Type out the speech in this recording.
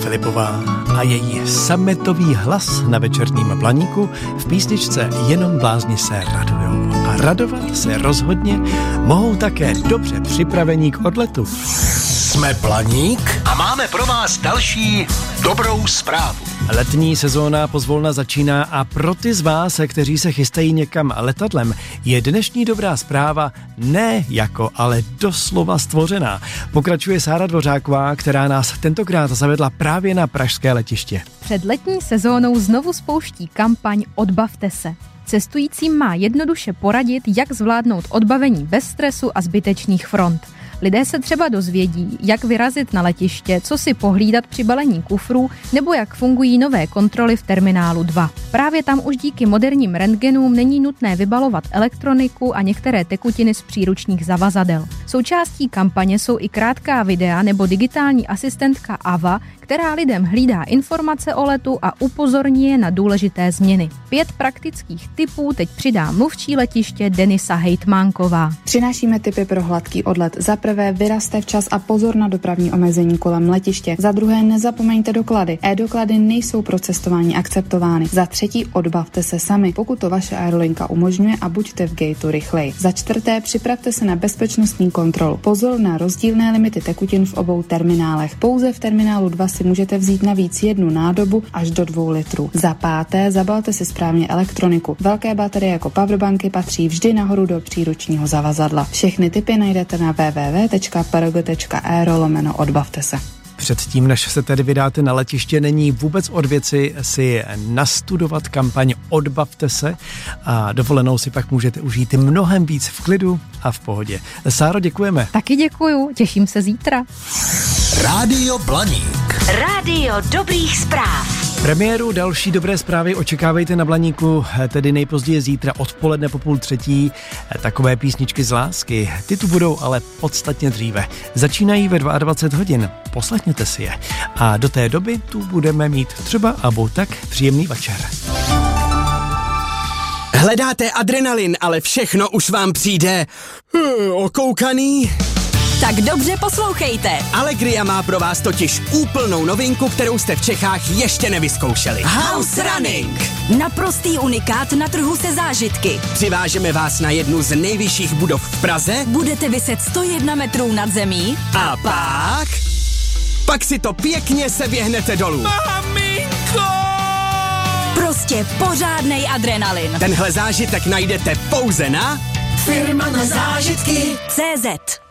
Filipová a její sametový hlas na večerním Blaníku v písničce Jenom blázni se radujou. A radovat se rozhodně mohou také dobře připravení k odletu. Jsme Blaník a máme pro vás další dobrou zprávu. Letní sezóna pozvolna začíná a pro ty z vás, kteří se chystají někam letadlem, je dnešní dobrá zpráva ne jako, ale doslova stvořená. Pokračuje Sára Dvořáková, která nás tentokrát zavedla právě na pražské letiště. Před letní sezónou znovu spouští kampaň Odbavte se. Cestujícím má jednoduše poradit, jak zvládnout odbavení bez stresu a zbytečných front. Lidé se třeba dozvědí, jak vyrazit na letiště, co si pohlídat při balení kufrů nebo jak fungují nové kontroly v terminálu 2. Právě tam už díky moderním rentgenům není nutné vybalovat elektroniku a některé tekutiny z příručních zavazadel. Součástí kampaně jsou i krátká videa nebo digitální asistentka Ava, která lidem hlídá informace o letu a upozorní je na důležité změny. 5 praktických tipů teď přidá mluvčí letiště Denisa Hejtmánková. Přinášíme tipy pro hladký odlet. Za prvé, vyrazte včas a pozor na dopravní omezení kolem letiště. Za druhé, nezapomeňte doklady. E-doklady nejsou pro cestování akceptovány. Za třetí, odbavte se sami, pokud to vaše aerolinka umožňuje, a buďte v gateu rychleji. Za čtvrté, připravte se na bezpečnostní kontrolu. Pozor na rozdílné limity tekutin v obou terminálech. Pouze v terminálu 2 si můžete vzít navíc jednu nádobu až do 2 litrů. Za páté, zabalte si správně elektroniku. Velké baterie jako powerbanky patří vždy nahoru do příručního zavazadla. Všechny tipy najdete na www.prg.aero/odbavte se. Předtím, než se tedy vydáte na letiště, není vůbec od věci si nastudovat kampaň Odbavte se a dovolenou si pak můžete užít mnohem víc v klidu a v pohodě. Sáro, děkujeme. Taky děkuju, těším se zítra. Rádio Blaník. Rádio dobrých zpráv. Premiéru další dobré zprávy očekávejte na Blaníku, tedy nejpozději zítra odpoledne po 2:30. Takové písničky z lásky, ty tu budou ale podstatně dříve. Začínají ve 22 hodin, poslechněte si je. A do té doby tu budeme mít třeba Abu, tak příjemný večer. Hledáte adrenalin, ale všechno už vám přijde okoukaný? Tak dobře poslouchejte. Allegria má pro vás totiž úplnou novinku, kterou jste v Čechách ještě nevyzkoušeli. House Running! Naprostý unikát na trhu se zážitky. Přivážeme vás na jednu z nejvyšších budov v Praze. Budete viset 101 metrů nad zemí. A pak si to pěkně seběhnete dolů. Maminko! Prostě pořádnej adrenalin. Tenhle zážitek najdete pouze na Firma na zážitky.cz